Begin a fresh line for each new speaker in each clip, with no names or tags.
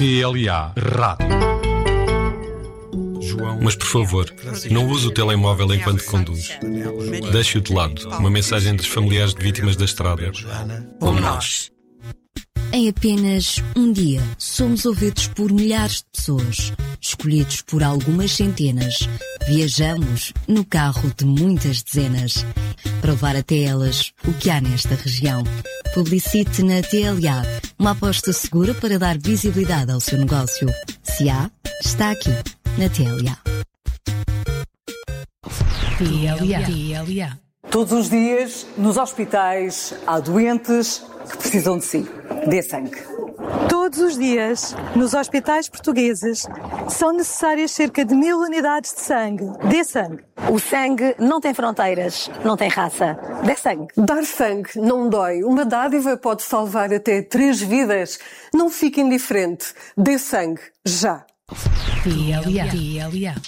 TLA Rádio.
Mas, por favor, não use o telemóvel enquanto conduz. Deixe-o de lado. Uma mensagem dos familiares de vítimas da estrada. Como nós.
Em apenas um dia, somos ouvidos por milhares de pessoas, escolhidos por algumas centenas. Viajamos no carro de muitas dezenas, para levar até elas o que há nesta região. Publicite na TLA, uma aposta segura para dar visibilidade ao seu negócio. Se há, está aqui, na TLA.
TLA. Todos os dias, nos hospitais, há doentes que precisam de si. Dê sangue.
Todos os dias, nos hospitais portugueses, são necessárias cerca de 1000 unidades de sangue. Dê sangue.
O sangue não tem fronteiras, não tem raça. Dê sangue.
Dar sangue não dói. Uma dádiva pode salvar até 3 vidas. Não fique indiferente. Dê sangue. Já.
TLA.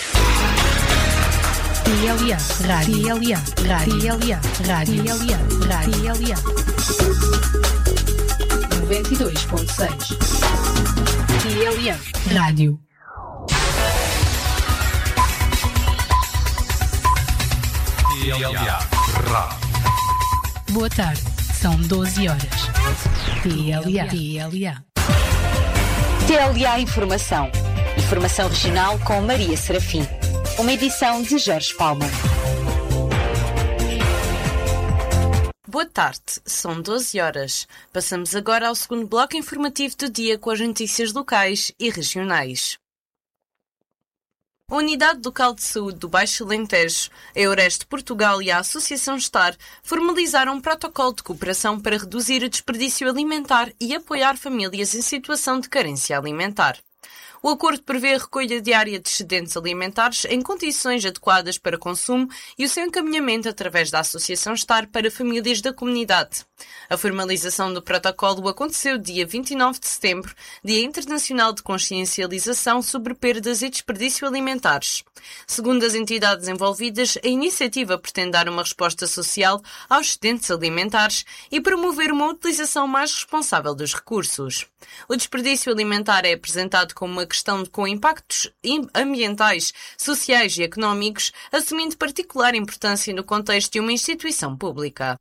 Rádio. 92.6. TLA Rádio.
TLA Rádio.
Boa tarde, são 12 horas. TLA.
TLA Informação. Informação regional com Maria Serafim. Uma edição de Jorge Palma.
Boa tarde, são 12 horas. Passamos agora ao segundo bloco informativo do dia com as notícias locais e regionais. A Unidade Local de Saúde do Baixo Alentejo, a Eureste Portugal e a Associação STAR formalizaram um protocolo de cooperação para reduzir o desperdício alimentar e apoiar famílias em situação de carência alimentar. O acordo prevê a recolha diária de excedentes alimentares em condições adequadas para consumo e o seu encaminhamento através da Associação STAR para famílias da comunidade. A formalização do protocolo aconteceu dia 29 de setembro, Dia Internacional de Consciencialização sobre Perdas e Desperdício Alimentares. Segundo as entidades envolvidas, a iniciativa pretende dar uma resposta social aos excedentes alimentares e promover uma utilização mais responsável dos recursos. O desperdício alimentar é apresentado como uma questão com impactos ambientais, sociais e económicos, assumindo particular importância no contexto de uma instituição pública.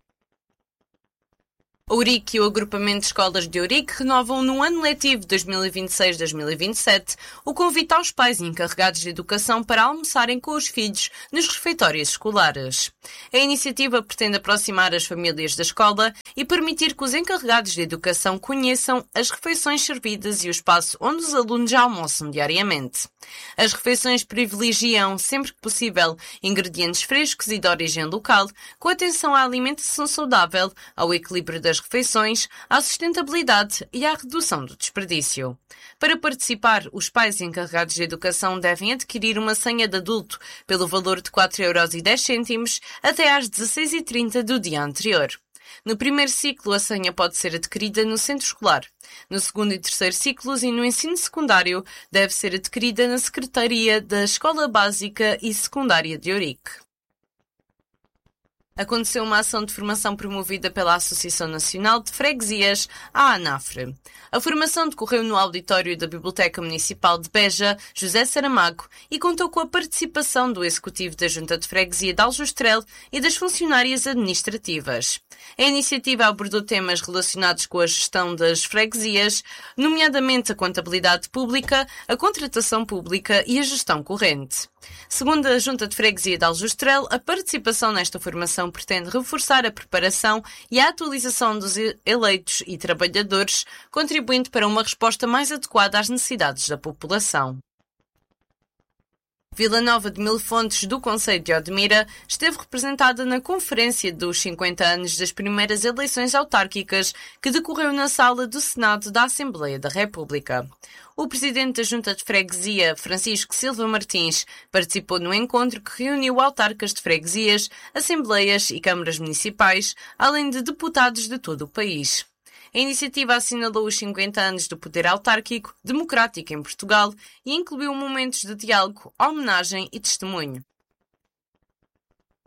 A Ourique e o agrupamento de escolas de Ourique renovam no ano letivo 2026-2027 o convite aos pais encarregados de educação para almoçarem com os filhos nos refeitórios escolares. A iniciativa pretende aproximar as famílias da escola e permitir que os encarregados de educação conheçam as refeições servidas e o espaço onde os alunos já almoçam diariamente. As refeições privilegiam, sempre que possível, ingredientes frescos e de origem local, com atenção à alimentação saudável, ao equilíbrio das refeições, à sustentabilidade e à redução do desperdício. Para participar, os pais encarregados de educação devem adquirir uma senha de adulto pelo valor de 4,10€ até às 16h30 do dia anterior. No primeiro ciclo, a senha pode ser adquirida no centro escolar. No segundo e terceiro ciclos e no ensino secundário, deve ser adquirida na Secretaria da Escola Básica e Secundária de Ourique. Aconteceu uma ação de formação promovida pela Associação Nacional de Freguesias, a ANAFRE. A formação decorreu no auditório da Biblioteca Municipal de Beja, José Saramago, e contou com a participação do Executivo da Junta de Freguesia de Aljustrel e das funcionárias administrativas. A iniciativa abordou temas relacionados com a gestão das freguesias, nomeadamente a contabilidade pública, a contratação pública e a gestão corrente. Segundo a Junta de Freguesia de Aljustrel, a participação nesta formação pretende reforçar a preparação e a atualização dos eleitos e trabalhadores, contribuindo para uma resposta mais adequada às necessidades da população. Vila Nova de Mil Fontes, do concelho de Odmira, esteve representada na conferência dos 50 anos das primeiras eleições autárquicas que decorreu na sala do Senado da Assembleia da República. O presidente da Junta de Freguesia, Francisco Silva Martins, participou no encontro que reuniu autarcas de freguesias, assembleias e câmaras municipais, além de deputados de todo o país. A iniciativa assinalou os 50 anos do poder autárquico democrático em Portugal e incluiu momentos de diálogo, homenagem e testemunho.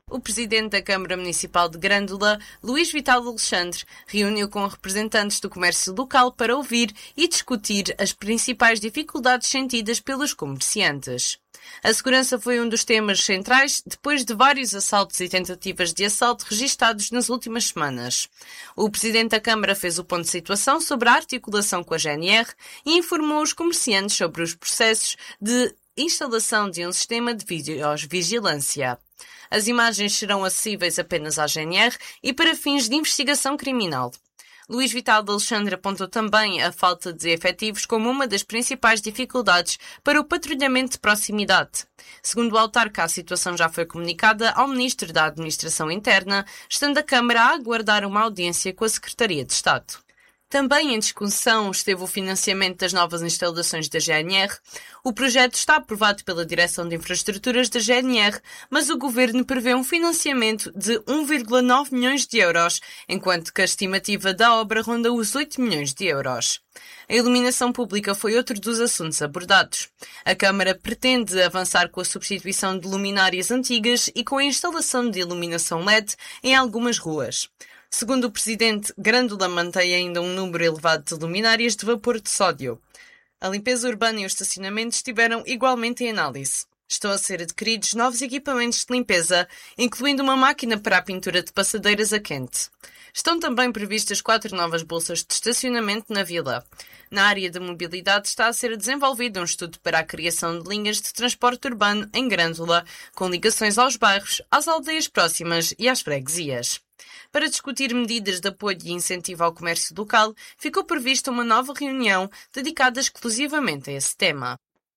O presidente da Câmara Municipal de Grândola, Luís Vital Alexandre, reuniu com representantes do comércio local para ouvir e discutir as principais dificuldades sentidas pelos comerciantes. A segurança foi um dos temas centrais depois de vários assaltos e tentativas de assalto registados nas últimas semanas. O presidente da Câmara fez o ponto de situação sobre a articulação com a GNR e informou os comerciantes sobre os processos de instalação de um sistema de videovigilância. As imagens serão acessíveis apenas à GNR e para fins de investigação criminal. Luís Vital de Alexandre apontou também a falta de efetivos como uma das principais dificuldades para o patrulhamento de proximidade. Segundo o autarca, a situação já foi comunicada ao Ministro da Administração Interna, estando a Câmara a aguardar uma audiência com a Secretaria de Estado. Também em discussão esteve o financiamento das novas instalações da GNR. O projeto está aprovado pela Direção de Infraestruturas da GNR, mas o Governo prevê um financiamento de 1,9 milhões de euros, enquanto que a estimativa da obra ronda os 8 milhões de euros. A iluminação pública foi outro dos assuntos abordados. A Câmara pretende avançar com a substituição de luminárias antigas e com a instalação de iluminação LED em algumas ruas. Segundo o presidente, Grândola mantém ainda um número elevado de luminárias de vapor de sódio. A limpeza urbana e o estacionamento estiveram igualmente em análise. Estão a ser adquiridos novos equipamentos de limpeza, incluindo uma máquina para a pintura de passadeiras a quente. Estão também previstas 4 novas bolsas de estacionamento na vila. Na área da mobilidade está a ser desenvolvido um estudo para a criação de linhas de transporte urbano em Grândola, com ligações aos bairros, às aldeias próximas e às freguesias. Para discutir medidas de apoio e incentivo ao comércio local, ficou prevista uma nova reunião dedicada exclusivamente a esse tema.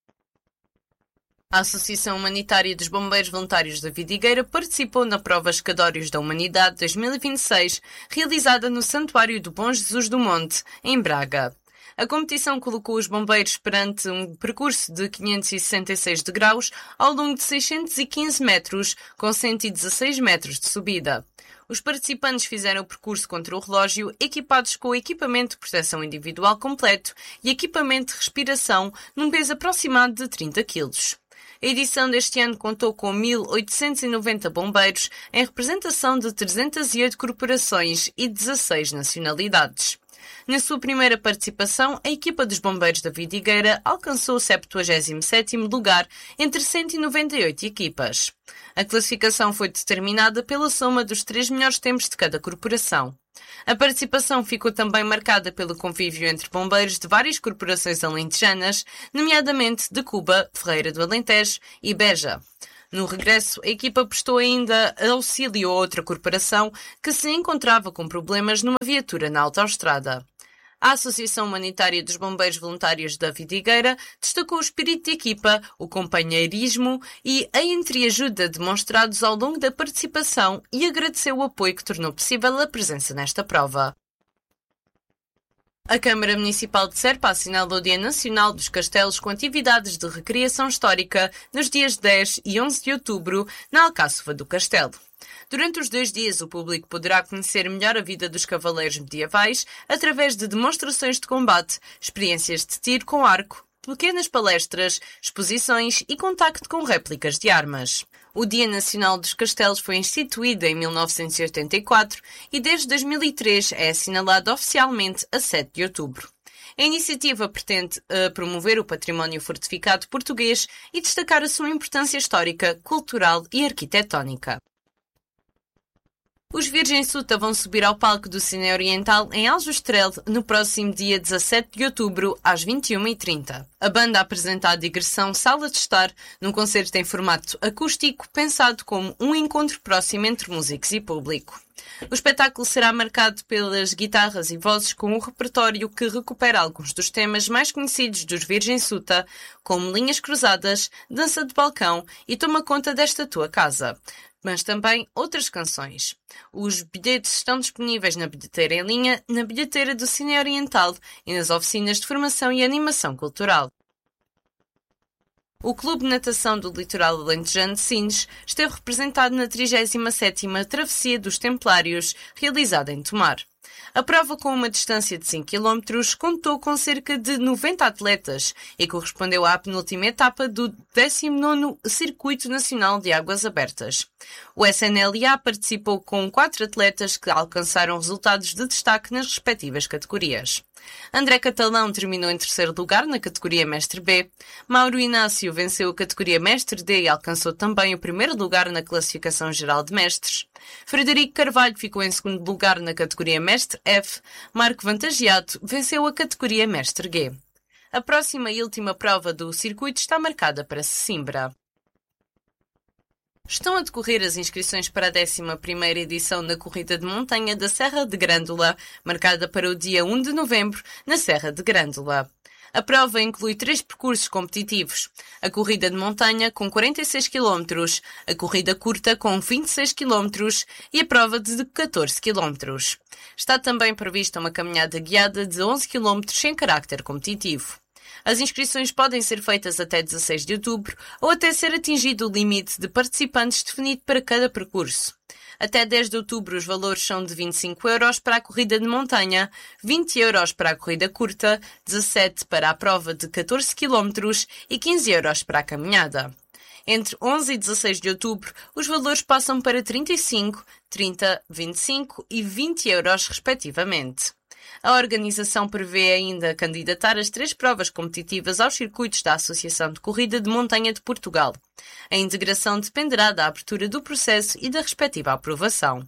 A Associação Humanitária dos Bombeiros Voluntários da Vidigueira participou na prova Escadórios da Humanidade 2026, realizada no Santuário do Bom Jesus do Monte, em Braga. A competição colocou os bombeiros perante um percurso de 566 degraus ao longo de 615 metros, com 116 metros de subida. Os participantes fizeram o percurso contra o relógio, equipados com o equipamento de proteção individual completo e equipamento de respiração, num peso aproximado de 30 kg. A edição deste ano contou com 1.890 bombeiros, em representação de 308 corporações e 16 nacionalidades. Na sua primeira participação, a equipa dos bombeiros da Vidigueira alcançou o 77º lugar entre 198 equipas. A classificação foi determinada pela soma dos 3 melhores tempos de cada corporação. A participação ficou também marcada pelo convívio entre bombeiros de várias corporações alentejanas, nomeadamente de Cuba, Ferreira do Alentejo e Beja. No regresso, a equipa prestou ainda auxílio a outra corporação que se encontrava com problemas numa viatura na autoestrada. A Associação Humanitária dos Bombeiros Voluntários da Vidigueira destacou o espírito de equipa, o companheirismo e a entreajuda demonstrados ao longo da participação e agradeceu o apoio que tornou possível a presença nesta prova. A Câmara Municipal de Serpa assinala o Dia Nacional dos Castelos com atividades de recriação histórica nos dias 10 e 11 de outubro na Alcáçova do Castelo. Durante os 2 dias, o público poderá conhecer melhor a vida dos cavaleiros medievais através de demonstrações de combate, experiências de tiro com arco, pequenas palestras, exposições e contacto com réplicas de armas. O Dia Nacional dos Castelos foi instituído em 1984 e desde 2003 é assinalado oficialmente a 7 de outubro. A iniciativa pretende promover o património fortificado português e destacar a sua importância histórica, cultural e arquitetónica. Os Virgem Suta vão subir ao palco do Cine Oriental em Aljustrel no próximo dia 17 de outubro, às 21h30. A banda apresenta a digressão Sala de Estar, num concerto em formato acústico, pensado como um encontro próximo entre músicos e público. O espetáculo será marcado pelas guitarras e vozes com um repertório que recupera alguns dos temas mais conhecidos dos Virgem Suta, como Linhas Cruzadas, Dança de Balcão e Toma Conta Desta Tua Casa, mas também outras canções. Os bilhetes estão disponíveis na bilheteira em linha, na bilheteira do Cine Oriental e nas oficinas de formação e animação cultural. O Clube de Natação do Litoral Alentejano de Sines esteve representado na 37ª Travessia dos Templários, realizada em Tomar. A prova, com uma distância de 5 km, contou com cerca de 90 atletas e correspondeu à penúltima etapa do 19º Circuito Nacional de Águas Abertas. O SNLA participou com 4 atletas que alcançaram resultados de destaque nas respectivas categorias. André Catalão terminou em terceiro lugar na categoria Mestre B. Mauro Inácio venceu a categoria Mestre D e alcançou também o primeiro lugar na classificação geral de mestres. Frederico Carvalho ficou em segundo lugar na categoria Mestre F. Marco Vantagiato venceu a categoria Mestre G. A próxima e última prova do circuito está marcada para Sesimbra. Estão a decorrer as inscrições para a 11ª edição da Corrida de Montanha da Serra de Grândola, marcada para o dia 1 de novembro, na Serra de Grândola. A prova inclui 3 percursos competitivos: a corrida de montanha, com 46 km, a corrida curta, com 26 km e a prova de 14 km. Está também prevista uma caminhada guiada de 11 km em carácter competitivo. As inscrições podem ser feitas até 16 de outubro ou até ser atingido o limite de participantes definido para cada percurso. Até 10 de outubro os valores são de 25 € para a corrida de montanha, 20 € para a corrida curta, 17 € para a prova de 14 km e 15 € para a caminhada. Entre 11 e 16 de outubro, os valores passam para 35, 30, 25 e 20 € respectivamente. A organização prevê ainda candidatar as 3 provas competitivas aos circuitos da Associação de Corrida de Montanha de Portugal. A integração dependerá da abertura do processo e da respectiva aprovação.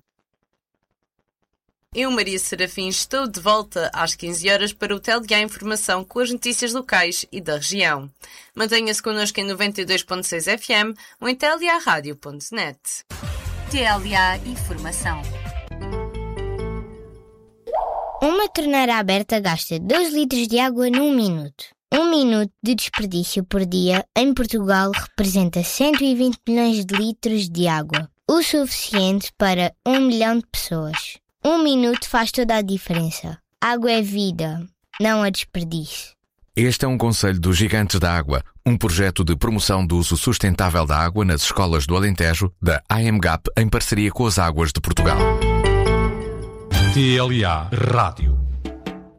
Eu, Maria Serafim, estou de volta às 15 horas para o TLA Informação com as notícias locais e da região. Mantenha-se connosco em 92.6 FM ou em tlaradio.net.
TLA Informação.
Uma torneira aberta gasta 2 litros de água num minuto. 1 minuto de desperdício por dia em Portugal representa 120 milhões de litros de água, o suficiente para 1 milhão de pessoas. 1 minuto faz toda a diferença. Água é vida, não a desperdício.
Este é um conselho dos Gigantes da Água, um projeto de promoção do uso sustentável da água nas escolas do Alentejo, da AMGAP, em parceria com as Águas de Portugal.
TLA Rádio.